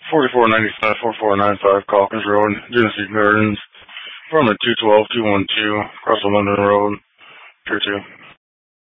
4495, 4495 Calkins Road, Genesee Gardens. We're on the 212, 212, across the London Road, Tier 2.